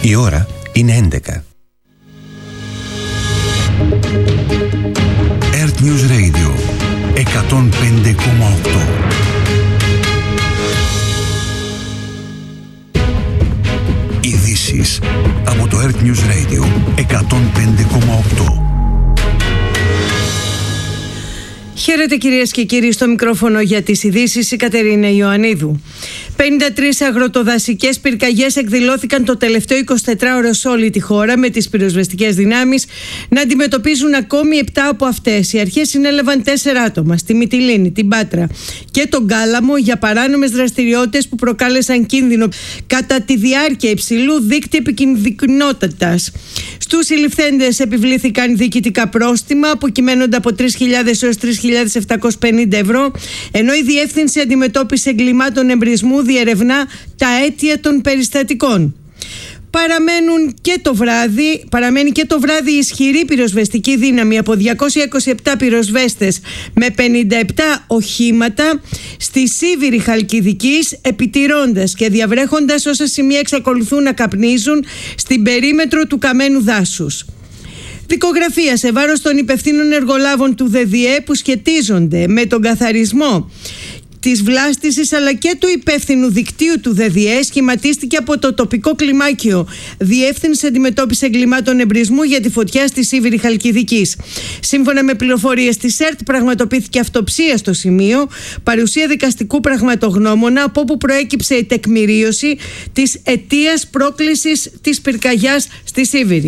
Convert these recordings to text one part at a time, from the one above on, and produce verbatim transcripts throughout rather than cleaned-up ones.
Η ώρα είναι έντεκα. Earth News Radio εκατόν πέντε κόμμα οκτώ. Ειδήσεις από το Earth News Radio εκατόν πέντε κόμμα οκτώ. Χαίρετε κυρίες και κύριοι, στο μικρόφωνο για τις ειδήσεις η Κατερίνα Ιωαννίδου. πενήντα τρεις αγροτοδασικές πυρκαγιές εκδηλώθηκαν το τελευταίο εικοσιτετράωρο σε όλη τη χώρα, με τις πυροσβεστικές δυνάμεις να αντιμετωπίζουν ακόμη επτά από αυτές. Οι αρχές συνέλαβαν τέσσερα άτομα στη Μυτιλήνη, την Πάτρα και τον Κάλαμο για παράνομες δραστηριότητες που προκάλεσαν κίνδυνο κατά τη διάρκεια υψηλού δείκτη επικινδυνότητας. Στους συλληφθέντες επιβλήθηκαν διοικητικά πρόστιμα που κυμαίνονται από τρεις χιλιάδες έως τρεις χιλιάδες επτακόσιες πενήντα ευρώ, ενώ η Διεύθυνση Αντιμετώπισης Εγκλημάτων Εμπρισμού διερευνά τα αίτια των περιστατικών. Παραμένουν και το βράδυ, παραμένει και το βράδυ ισχυρή πυροσβεστική δύναμη από διακόσιους είκοσι επτά πυροσβέστες με πενήντα επτά οχήματα στη Σίβηρη Χαλκιδικής, επιτηρώντας και διαβρέχοντας όσα σημεία εξακολουθούν να καπνίζουν στην περίμετρο του καμένου δάσους. Δικογραφία σε βάρος των υπευθύνων εργολάβων του ΔΔΕ που σχετίζονται με τον καθαρισμό της βλάστησης αλλά και του υπεύθυνου δικτύου του ΔΔΕ σχηματίστηκε από το τοπικό κλιμάκιο Διεύθυνση Αντιμετώπισης Εγκλημάτων Εμπρισμού για τη φωτιά στη Σίβηρη Χαλκιδικής. Σύμφωνα με πληροφορίες της ΕΡΤ, πραγματοποιήθηκε αυτοψία στο σημείο, παρουσία δικαστικού πραγματογνώμονα, από όπου προέκυψε η τεκμηρίωση της αιτίας πρόκλησης της πυρκαγιάς στη Σίβηρη.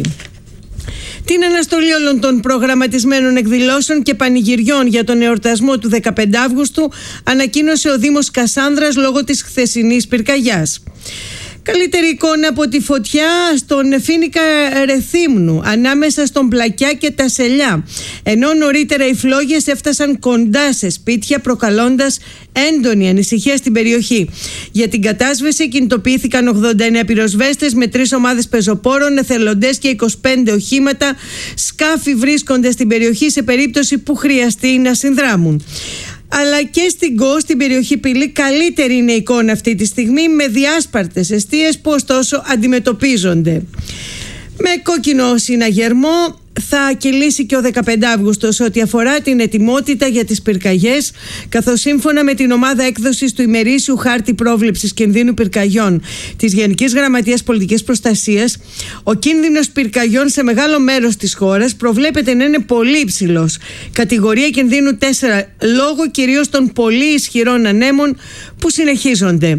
Την αναστολή όλων των προγραμματισμένων εκδηλώσεων και πανηγυριών για τον εορτασμό του δεκαπέντε Αυγούστου ανακοίνωσε ο Δήμος Κασάνδρας λόγω της χθεσινής πυρκαγιάς. Καλύτερη εικόνα από τη φωτιά στον Φοίνικα Ρεθύμνου, ανάμεσα στον Πλακιά και τα Σελιά, ενώ νωρίτερα οι φλόγες έφτασαν κοντά σε σπίτια, προκαλώντας έντονη ανησυχία στην περιοχή. Για την κατάσβεση κινητοποιήθηκαν ογδόντα εννέα πυροσβέστες με τρεις ομάδες πεζοπόρων, εθελοντές και είκοσι πέντε οχήματα. Σκάφη βρίσκονται στην περιοχή σε περίπτωση που χρειαστεί να συνδράμουν. Αλλά και στην ΚΟ, στην περιοχή Πυλή, καλύτερη είναι η εικόνα αυτή τη στιγμή, με διάσπαρτες εστίες που ωστόσο αντιμετωπίζονται. Με κόκκινο συναγερμό θα κυλήσει και ο δεκαπέντε Αυγούστος ό,τι αφορά την ετοιμότητα για τις πυρκαγιές, καθώς σύμφωνα με την ομάδα έκδοσης του ημερήσιου χάρτη πρόβλεψης κινδύνου πυρκαγιών της Γενικής Γραμματείας Πολιτικής Προστασίας, ο κίνδυνος πυρκαγιών σε μεγάλο μέρος της χώρας προβλέπεται να είναι πολύ υψηλός. Κατηγορία κινδύνου τέσσερα, λόγω κυρίως των πολύ ισχυρών ανέμων που συνεχίζονται.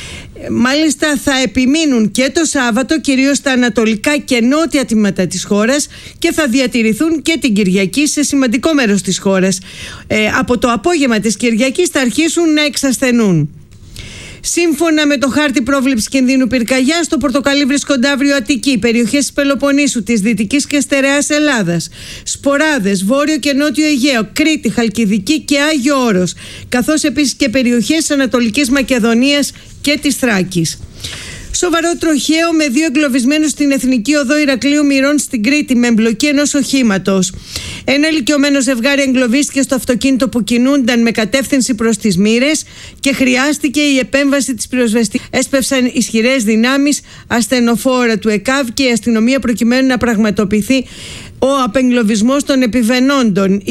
Μάλιστα θα επιμείνουν και το Σάββατο, κυρίως στα ανατολικά και νότια τμήματα της χώρας, και θα διατηρηθούν και την Κυριακή σε σημαντικό μέρος της χώρας. Ε, από το απόγευμα της Κυριακής θα αρχίσουν να εξασθενούν. Σύμφωνα με το χάρτη πρόβλεψης κινδύνου πυρκαγιάς, στο πορτοκαλί βρίσκονται αύριο Αττική, περιοχές της Πελοποννήσου, της Δυτικής και Στερεάς Ελλάδας, Σποράδες, Βόρειο και Νότιο Αιγαίο, Κρήτη, Χαλκιδική και Άγιο Όρος, καθώς επίσης και περιοχές της Ανατολικής Μακεδονίας και της Θράκης. Σοβαρό τροχαίο με δύο εγκλωβισμένους στην Εθνική Οδό Ηρακλείου Μυρών στην Κρήτη με εμπλοκή ενός οχήματος. Ένα ηλικιωμένο ζευγάρι εγκλωβίστηκε στο αυτοκίνητο που κινούνταν με κατεύθυνση προς τις Μύρες και χρειάστηκε η επέμβαση της πυροσβεστικής. Έσπευσαν ισχυρές δυνάμεις ασθενοφόρα του ΕΚΑΒ και η αστυνομία προκειμένου να πραγματοποιηθεί ο απεγκλωβισμός των επιβαινόντων.